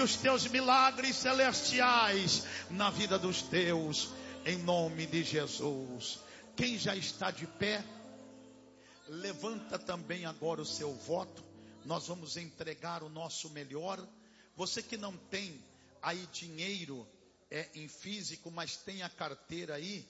os teus milagres celestiais na vida dos teus, em nome de Jesus. Quem já está de pé, levanta também agora o seu voto. Nós vamos entregar o nosso melhor. Você que não tem aí dinheiro em físico, mas tem a carteira aí,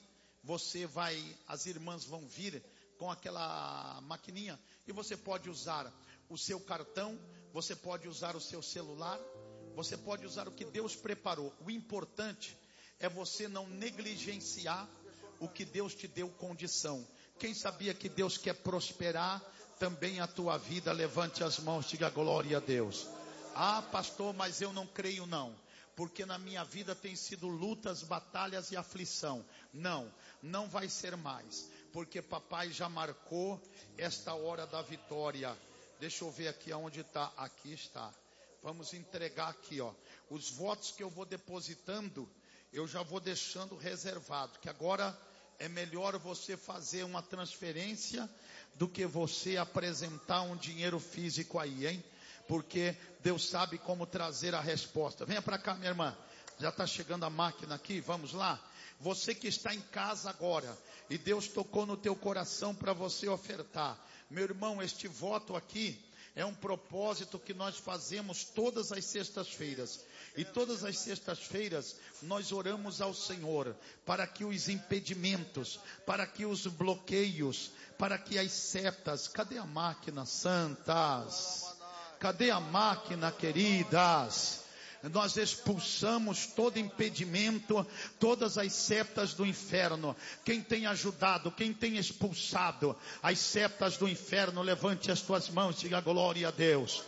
as irmãs vão vir com aquela maquininha e você pode usar o seu cartão, você pode usar o seu celular, você pode usar o que Deus preparou. O importante é você não negligenciar o que Deus te deu condição. Quem sabia que Deus quer prosperar também a tua vida? Levante as mãos, diga glória a Deus. Ah, pastor, mas eu não creio não, porque na minha vida tem sido lutas, batalhas e aflição. Não vai ser mais, porque papai já marcou esta hora da vitória. Deixa eu ver aqui aonde está. Aqui está. Vamos entregar aqui, ó. Os votos que eu vou depositando, eu já vou deixando reservado, que agora é melhor você fazer uma transferência do que você apresentar um dinheiro físico aí, hein? Porque Deus sabe como trazer a resposta. Venha para cá, minha irmã. Já está chegando a máquina aqui, vamos lá. Você que está em casa agora e Deus tocou no teu coração para você ofertar. Meu irmão, este voto aqui é um propósito que nós fazemos todas as sextas-feiras. E todas as sextas-feiras nós oramos ao Senhor para que os impedimentos, para que os bloqueios, para que as setas... Cadê a máquina, santas? Cadê a máquina, queridas? Nós expulsamos todo impedimento, todas as setas do inferno. Quem tem ajudado, quem tem expulsado as setas do inferno, levante as tuas mãos, diga glória a Deus.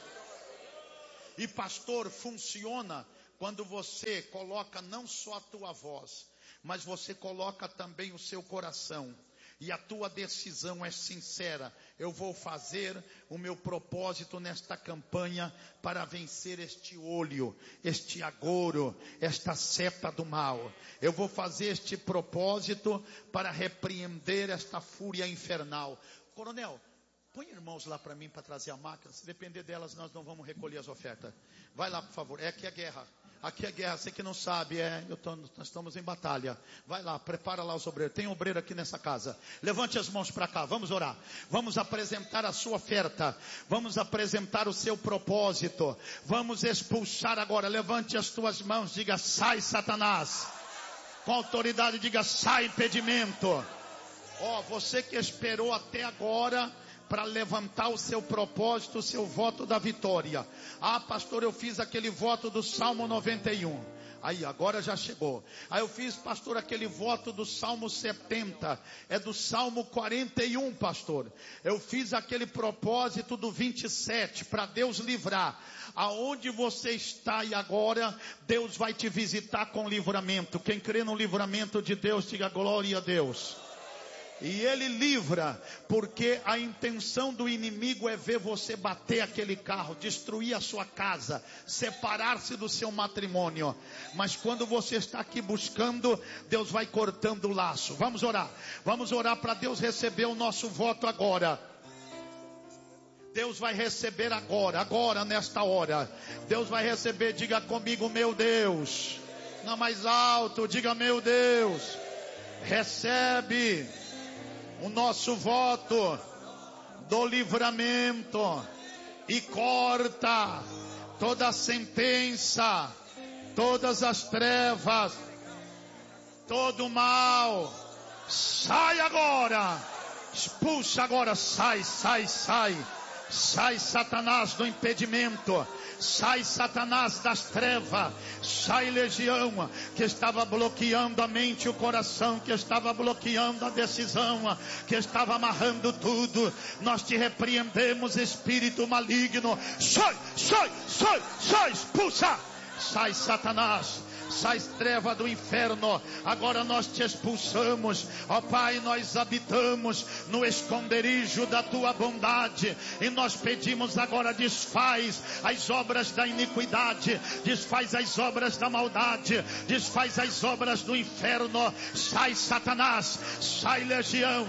E pastor, funciona quando você coloca não só a tua voz, mas você coloca também o seu coração. E a tua decisão é sincera. Eu vou fazer o meu propósito nesta campanha para vencer este olho, este agouro, esta seta do mal. Eu vou fazer este propósito para repreender esta fúria infernal. Coronel, põe irmãos lá para mim para trazer a máquina. Se depender delas, nós não vamos recolher as ofertas. Vai lá, por favor. Aqui é guerra. Aqui é guerra, você que não sabe, nós estamos em batalha. Vai lá, prepara lá os obreiros. Tem obreiro aqui nessa casa. Levante as mãos para cá, vamos orar. Vamos apresentar a sua oferta. Vamos apresentar o seu propósito. Vamos expulsar agora. Levante as tuas mãos, diga sai Satanás. Com autoridade diga sai impedimento. Você que esperou até agora para levantar o seu propósito, o seu voto da vitória. Ah, pastor, eu fiz aquele voto do Salmo 91. Aí, agora já chegou. Aí eu fiz, pastor, aquele voto do Salmo 70. É do Salmo 41, pastor. Eu fiz aquele propósito do 27, para Deus livrar. Aonde você está e agora, Deus vai te visitar com livramento. Quem crê no livramento de Deus, diga glória a Deus. E Ele livra, porque a intenção do inimigo é ver você bater aquele carro, destruir a sua casa, separar-se do seu matrimônio. Mas quando você está aqui buscando, Deus vai cortando o laço. Vamos orar para Deus receber o nosso voto agora. Deus vai receber agora nesta hora. Deus vai receber, diga comigo, meu Deus. Na mais alto, diga meu Deus. Recebe o nosso voto do livramento e corta toda a sentença, todas as trevas, todo o mal. Sai agora, expulsa agora, sai Satanás do impedimento, sai Satanás das trevas, sai legião que estava bloqueando a mente e o coração, que estava bloqueando a decisão, que estava amarrando tudo. Nós te repreendemos, espírito maligno. Sai, expulsa. Sai Satanás, sai treva do inferno. Agora nós te expulsamos, ó Pai, nós habitamos no esconderijo da tua bondade, e nós pedimos agora: desfaz as obras da iniquidade, desfaz as obras da maldade, desfaz as obras do inferno. Sai Satanás, sai legião,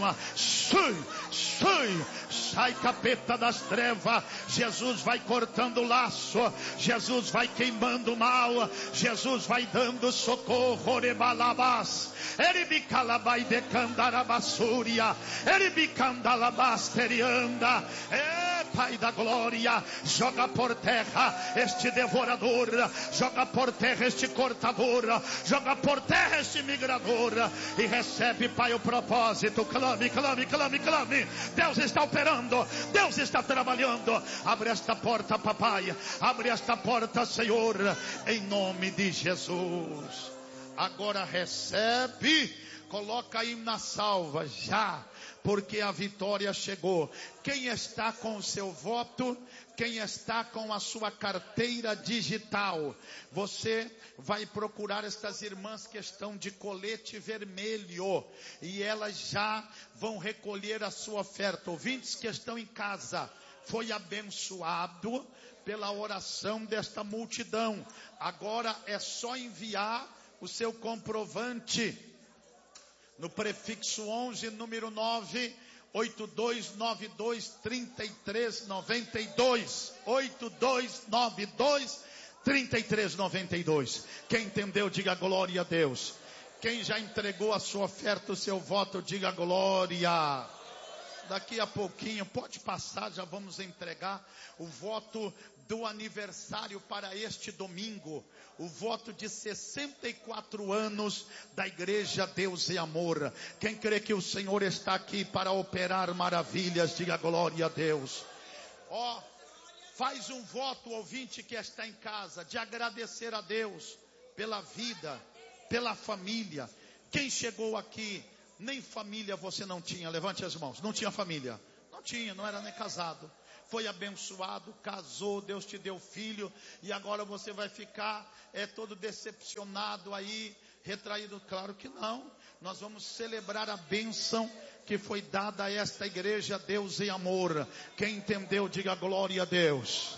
sai capeta das trevas. Jesus vai cortando o laço, Jesus vai queimando o mal, Jesus vai dando socorro. Orebalabas, eribicalabai de candarabasúria, eribicandalabasterianda. Pai da glória, joga por terra este devorador, joga por terra este cortador, joga por terra este migrador, e recebe, Pai, o propósito. Clame, clame, clame, clame. Deus está operando, Deus está trabalhando. Abre esta porta, papai, abre esta porta, Senhor, em nome de Jesus. Agora recebe, coloca aí na salva já, porque a vitória chegou. Quem está com o seu voto, quem está com a sua carteira digital, você vai procurar estas irmãs que estão de colete vermelho, e elas já vão recolher a sua oferta. Ouvintes que estão em casa, foi abençoado pela oração desta multidão. Agora é só enviar o seu comprovante no prefixo 11, número 9, 8292-3392. 8292-3392. Quem entendeu, diga glória a Deus. Quem já entregou a sua oferta, o seu voto, diga glória. Daqui a pouquinho, pode passar, já vamos entregar o voto do aniversário para este domingo. O voto de 64 anos da Igreja Deus e Amor. Quem crê que o Senhor está aqui para operar maravilhas, diga glória a Deus. Ó, faz um voto, ouvinte que está em casa, de agradecer a Deus pela vida, pela família. Quem chegou aqui, nem família você não tinha, levante as mãos. Não tinha família, não tinha, não era nem casado. Foi abençoado, casou, Deus te deu filho, e agora você vai ficar todo decepcionado aí, retraído? Claro que não. Nós vamos celebrar a bênção que foi dada a esta igreja Deus e Amor. Quem entendeu, diga glória a Deus.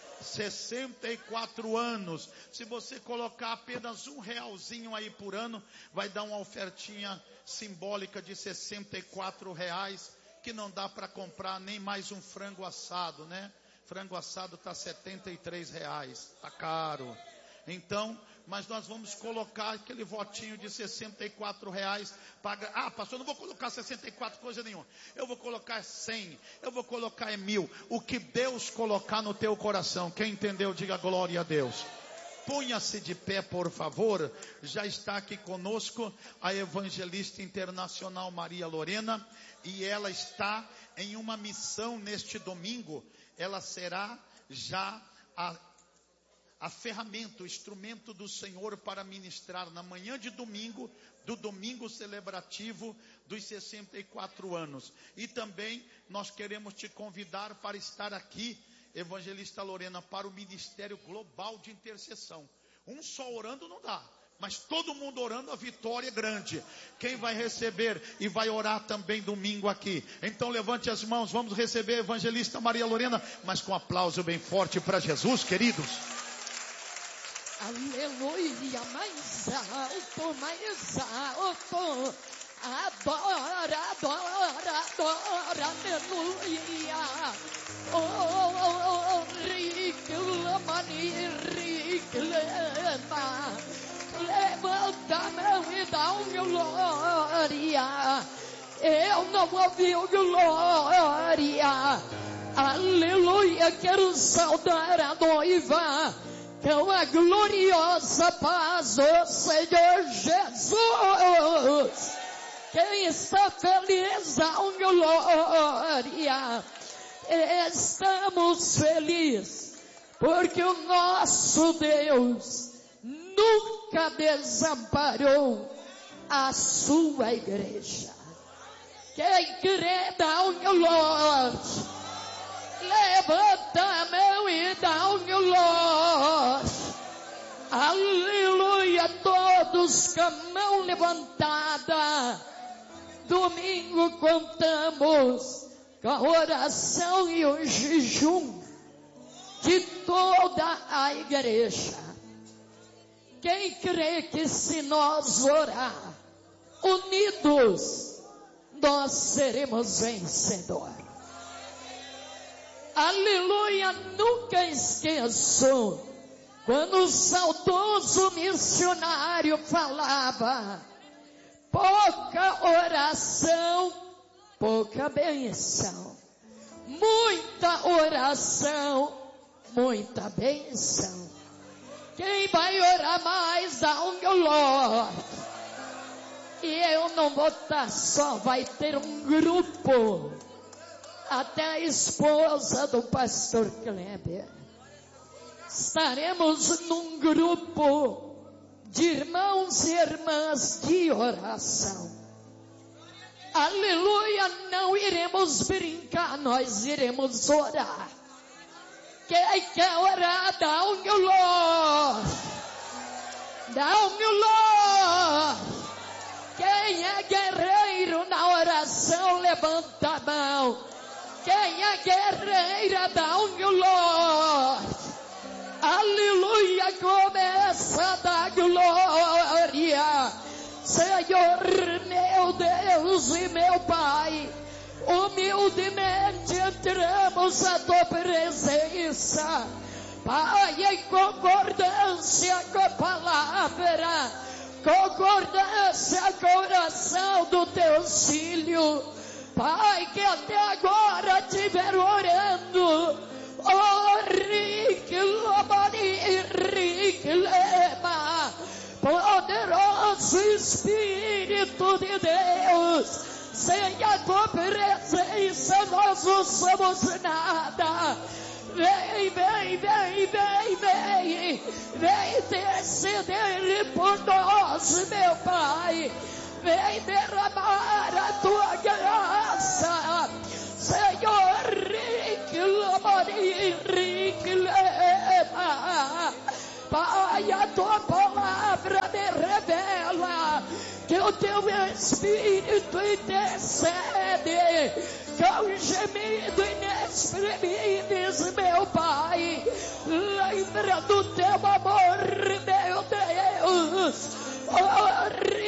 64 anos. Se você colocar apenas R$1 aí por ano, vai dar uma ofertinha simbólica de R$64, que não dá para comprar nem mais um frango assado, né? Frango assado está R$73, está caro. Então, mas nós vamos colocar aquele votinho de R$64. Pastor, eu não vou colocar 64 coisa nenhuma. Eu vou colocar 100, eu vou colocar 1.000. O que Deus colocar no teu coração. Quem entendeu, diga glória a Deus. Ponha-se de pé, por favor. Já está aqui conosco a evangelista internacional Maria Lorena, e ela está em uma missão neste domingo. Ela será já a ferramenta, o instrumento do Senhor para ministrar na manhã de domingo, do domingo celebrativo dos 64 anos. E também nós queremos te convidar para estar aqui, evangelista Lorena, para o Ministério Global de Intercessão. Um só orando não dá, mas todo mundo orando, a vitória é grande. Quem vai receber e vai orar também domingo aqui? Então levante as mãos, vamos receber a evangelista Maria Lorena, mas com um aplauso bem forte para Jesus, queridos. Aleluia, mais alto, adora, adora, adora, aleluia. Oh, reclama, reclama, levanta a mão e dá um glória. Eu não ouvi o glória. Aleluia, quero saudar a noiva com a gloriosa paz do Senhor Jesus. Quem está feliz, dá um glória. Estamos felizes porque o nosso Deus nunca desamparou a sua igreja. Quem crê, dá um glória. Levanta a mão e dá um glória. Aleluia. estamos com a mão levantada. Domingo contamos com a oração e o jejum de toda a igreja. Quem crê que se nós orar unidos, nós seremos vencedores. Aleluia, nunca esqueço quando o saudoso missionário falava: pouca oração, pouca bênção. Muita oração, muita bênção. Quem vai orar mais, dá um glória. E eu não vou estar só, vai ter um grupo. Até a esposa do pastor Kleber. Estaremos num grupo de irmãos e irmãs de oração. Aleluia, não iremos brincar, nós iremos orar. Quem quer orar, dá um glória. Dá um glória. Quem é guerreiro na oração, levanta a mão. Quem é guerreira, dá um glória. Aleluia, começa a dar glória. Senhor, meu Deus e meu Pai, humildemente entramos à tua presença, Pai, em concordância com a palavra, concordância com a oração do teu filho, Pai, que até agora estiveram orando. Oh, Riquelema, poderoso Espírito de Deus, sem a tua presença nós não somos nada. Vem, vem, vem, vem, vem, vem decidir por nós, meu Pai. Vem derramar a tua graça, Senhor. Riquelema, Pai, a tua palavra me revela que o teu Espírito intercede com gemido inexprimíveis, meu Pai. Lembra do teu amor, meu Deus. Oh,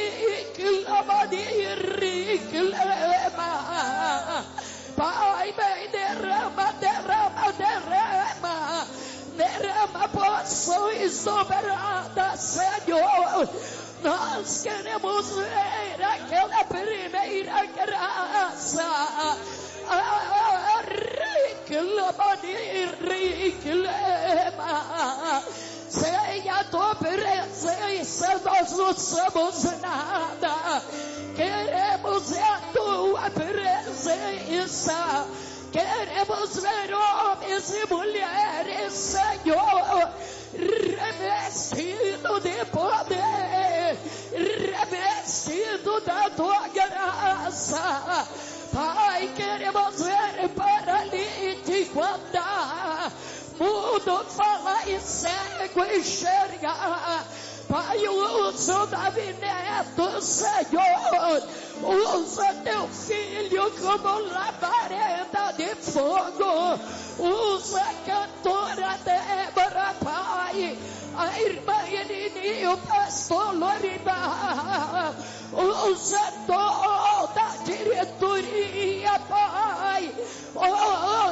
Riquelema, Pai, vem, derrama, derrama, derrama. Derrama porções sobradas, Senhor. Nós queremos ver aquela primeira graça. Riquelema, sem a tua presença nós não somos nada. Queremos a tua presença. Queremos ver homens e mulheres, Senhor, revestido de poder, revestido da tua graça. Pai, queremos ver paralítico andar, mudo falar e cego enxergar. Pai, usa o Davi Neto, Senhor. Usa teu filho como labareda de fogo. Usa a cantora Débora, Pai. A irmã Irene, o pastor Lorimar. Usa toda a diretoria, Pai. Oh,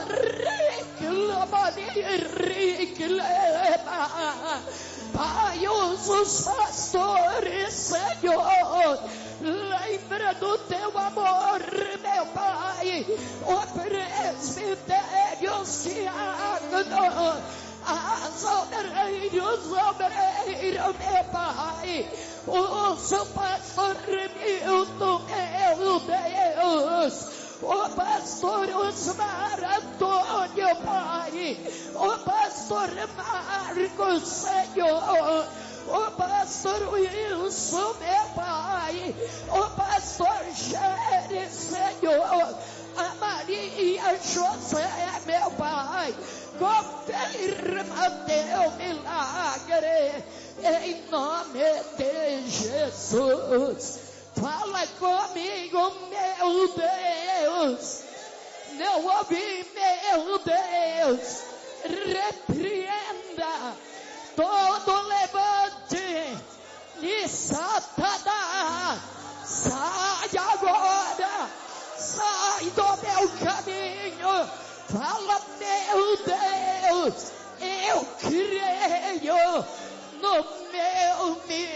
Riquelema. Pai, usa os pastores, Senhor. Lembra do teu amor, meu Pai. O presbitério, os diáconos, as obreiros, meu Pai. Usa o pastor Milton, meu Deus. O pastor Osmar Antônio, Pai. O pastor Marcos, Senhor. O pastor Wilson, meu Pai. O pastor Jerry, Senhor. A Maria José, meu Pai. Confirma teu milagre. em nome de Jesus. Fala comigo, meu Deus. Não ouvi, meu Deus. Repreenda todo levante de Satanás. Sai agora. Sai do meu caminho. Fala, meu Deus. Eu creio no meu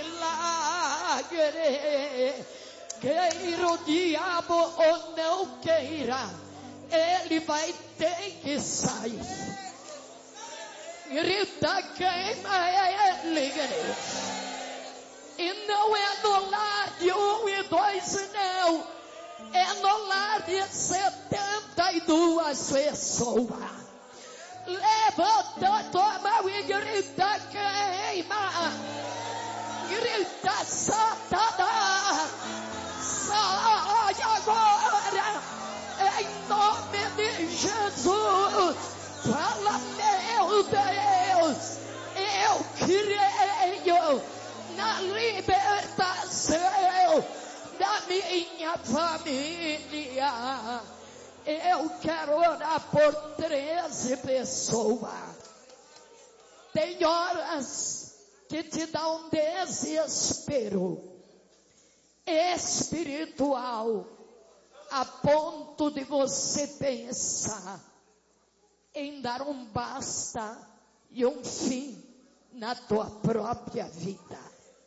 milagre. Queira o diabo ou não queira, ele vai ter que sair. Grita, queima ele, igreja. E não é no lar de 1 e 2, não. É no lar de 72 pessoas. Levanta tua mão e grita, queima. Grita, Satanás. Sai agora. Em nome de Jesus. Fala, meu Deus. Eu creio na libertação da minha família. Eu quero orar por 13 pessoas. Tem horas que te dá um desespero espiritual, a ponto de você pensar em dar um basta e um fim na tua própria vida.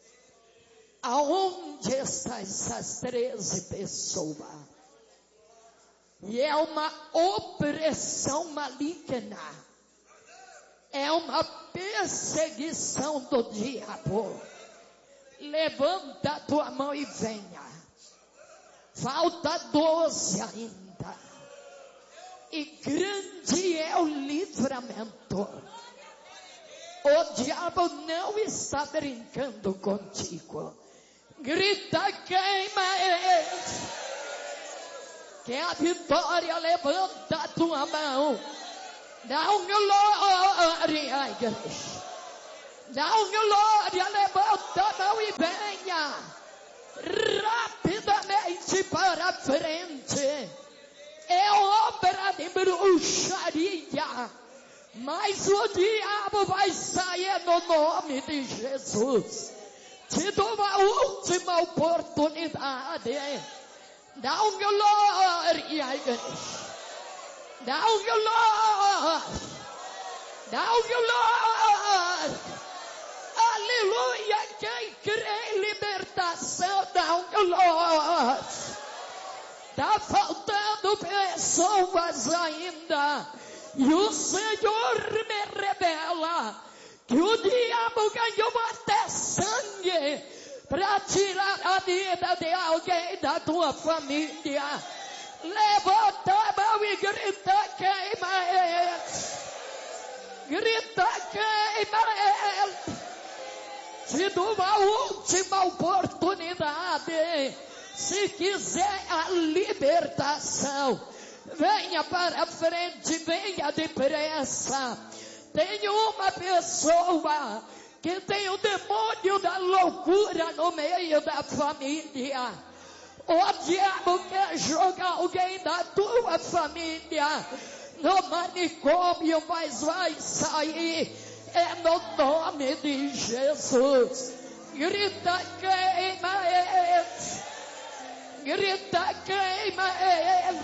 Aonde estão essas 13 pessoas? E é uma opressão maligna. É uma perseguição do diabo. Levanta a tua mão e venha. Falta 12 ainda. E grande é o livramento. O diabo não está brincando contigo. Grita, queima ele. Que a vitória, levanta a tua mão. Dá um glória à igreja. Dá um glória, levanta a mão e venha. Rapidamente para frente. É obra de bruxaria. Mas o diabo vai sair no nome de Jesus. Te dou uma última oportunidade. Dá um glória à igreja. Dá um glória. Dá um glória. Aleluia. Quem crê em libertação, dá um glória. Está faltando pessoas ainda. E o Senhor me revela que o diabo ganhou até sangue para tirar a vida de alguém da tua família. Levanta a mão e grita, queima ele. Grita, queima ele. Te dou uma última oportunidade. Se quiser a libertação, venha para frente, venha depressa. Tem uma pessoa que tem o demônio da loucura no meio da família. O diabo quer jogar alguém da tua família no manicômio, mas vai sair. É no nome de Jesus. Grita, queima ele. Grita, queima ele.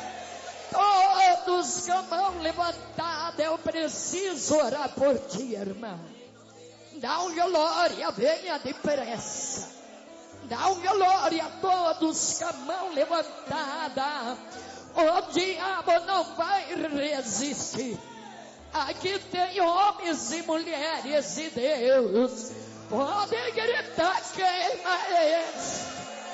Todos com a mão levantada, eu preciso orar por ti, irmão. Dá um glória, venha depressa. Dá um glória a todos com a mão levantada. O diabo não vai resistir. Aqui tem homens e mulheres de Deus. Pode gritar, queima eles.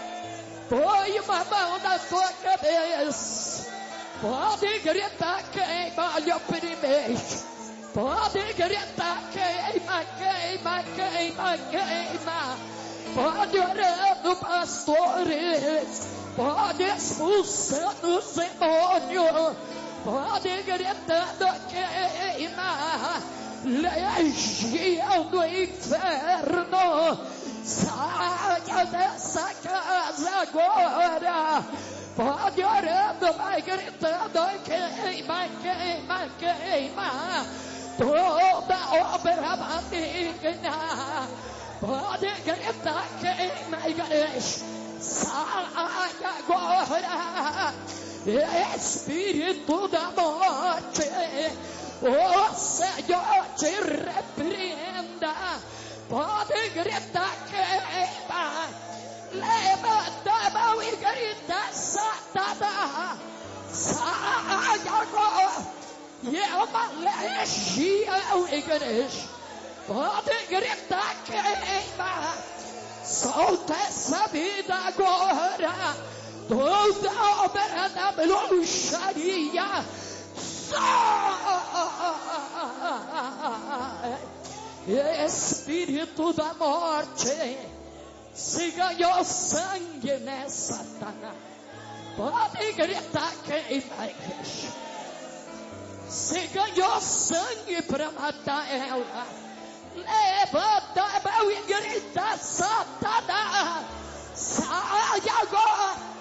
Põe uma mão na tua cabeça. Pode gritar, queima-lhe o primeiro. Pode gritar, queima, queima, queima, queima. Pode orando, pastores. Pode expulsando os demônios. Pode gritando, queima. Legião do inferno. Saia dessa casa agora. Pode orando, vai gritando, queima, queima, queima. Toda obra maligna. Pode gritar, queima, igreja. Saia agora. Espírito da morte, o Senhor te repreenda. Pode gritar, queima. Levanta a mão e grita, Satanás. Saia agora. E é uma legião, igreja. Pode gritar, queima. Solta essa vida agora. Toda obra da bruxaria. Espírito da morte, se ganhou sangue nessa Satanás. Pode gritar, queima, igreja. Se ganhou sangue para matar ela. Levanta a mão e grita, Satanás. Sai agora.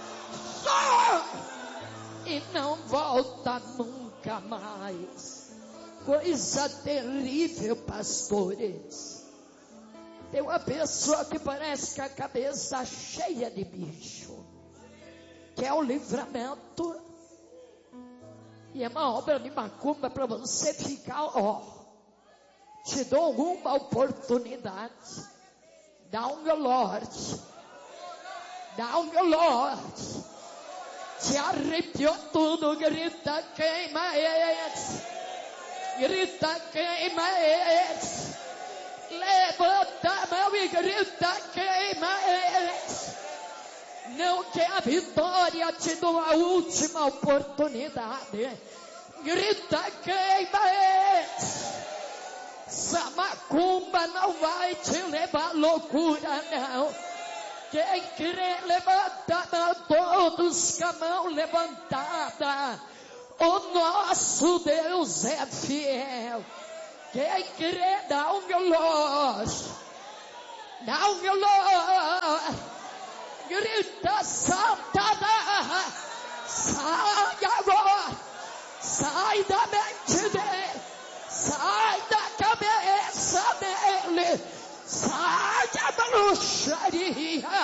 E não volta nunca mais. Coisa terrível, pastores. Tem uma pessoa que parece que a cabeça cheia de bicho. Que é o livramento. E é uma obra de macumba para você ficar, te dou uma oportunidade. Dá um glória. Dá um glória. Te arrepiou tudo, grita, queima eles. Grita, queima eles. Levanta a mão e grita, queima eles. Não quer a vitória, te dou a última oportunidade. Grita, queima eles. Essa macumba não vai te levar à loucura, não. Quem crê, levanta a mão, todos com a mão levantada. O nosso Deus é fiel. Quem crê, dá um glória. Dá um glória. Grita, Satanás. Sai agora. Sai da mente dele. Sai da cabeça dele. Sai da bruxaria.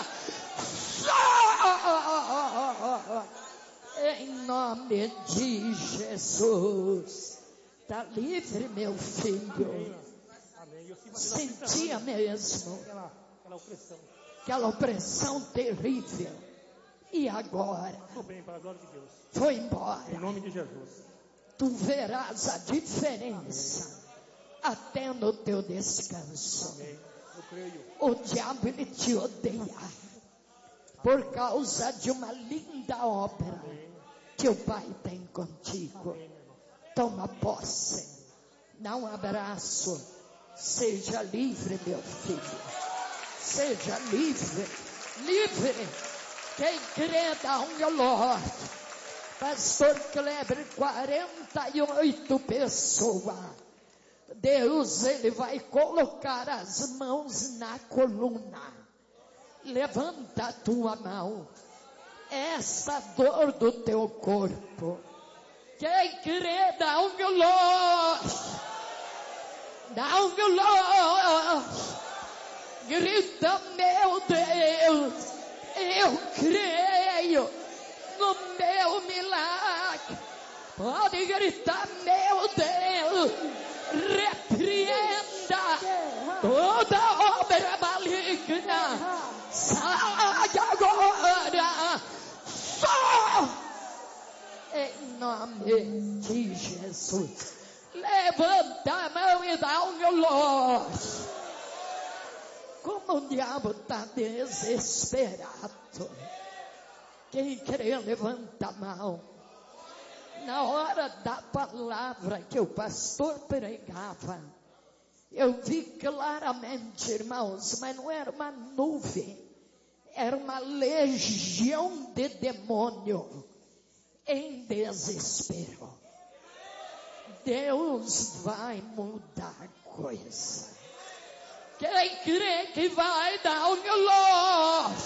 Em nome de Jesus. Está livre, meu filho. Sentia mesmo aquela opressão terrível. E agora? Foi embora. Em nome de Jesus. Tu verás a diferença até no teu descanso. O diabo, ele te odeia por causa de uma linda obra que o Pai tem contigo. Toma posse, dá um abraço. Seja livre, meu filho. Seja livre, livre. Quem crê, dá um glória. Pastor Kleber, 48 pessoas. Deus, ele vai colocar as mãos na coluna. Levanta a tua mão. Essa dor do teu corpo. Quem crê, dá um glória. Dá um glória. Grita, meu Deus, eu creio no meu milagre. Pode gritar, meu Deus, repreenda toda obra maligna. Sai agora. Só em nome de Jesus. Levanta a mão e dá um glória. Como o diabo está desesperado. Quem crê, levanta a mão. Na hora da palavra que o pastor pregava, eu vi claramente, irmãos, mas não era uma nuvem, era uma legião de demônio em desespero. Deus vai mudar coisa. Quem crê que vai dar um glória.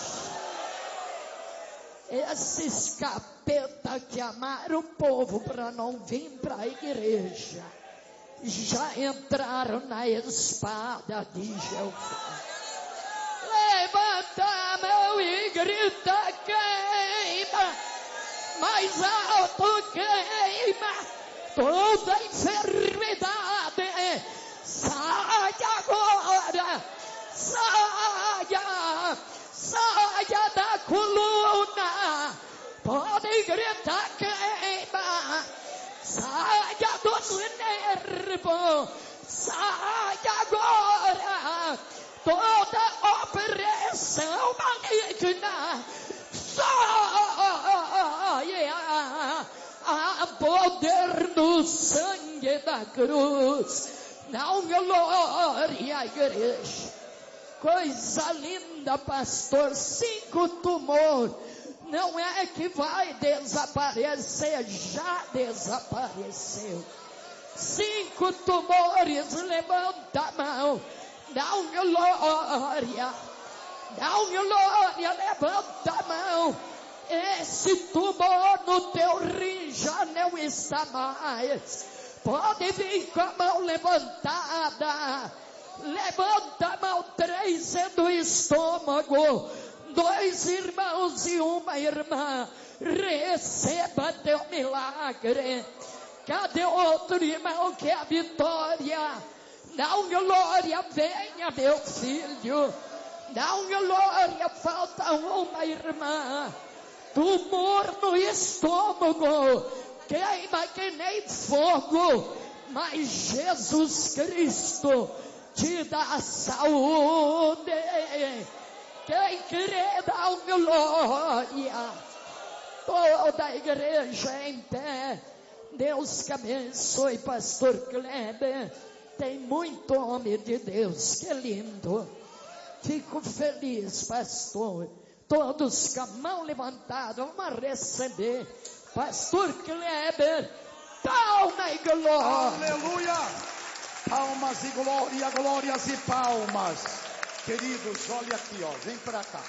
Esses capeta que amaram o povo para não vir para a igreja, já entraram na espada de Jeová. Levanta a mão e grita: queima, mais alto, queima toda enfermidade. Saia agora, saia da coluna. Podem gritar: queima. Saia dos nervos. Saia agora toda opressão maligna. Saia a poder do sangue da cruz. Não, glória, igreja. Coisa linda, pastor. 5 tumores. Não é que vai desaparecer, já desapareceu. 5 tumores, levanta a mão. Dá um glória. Dá um glória, levanta a mão. Esse tumor no teu rim já não está mais. Pode vir com a mão levantada. Levanta a mão. 3 é do estômago. 2 irmãos e uma irmã. Receba teu milagre. Cadê outro irmão que é a Vitória? Dá um glória, venha meu filho. Dá um glória, falta uma irmã. Tumor no estômago, queima que nem fogo, mas Jesus Cristo te dá saúde. Quem crê dá um glória. Toda a igreja em pé. Deus que abençoe, pastor Kleber. Tem muito homem de Deus, que lindo. Fico feliz, pastor. Todos com a mão levantada, vamos receber pastor Kleber. Palma e glória. Aleluia. Palmas e glória, glórias e palmas. Queridos, olha aqui, ó, vem para cá.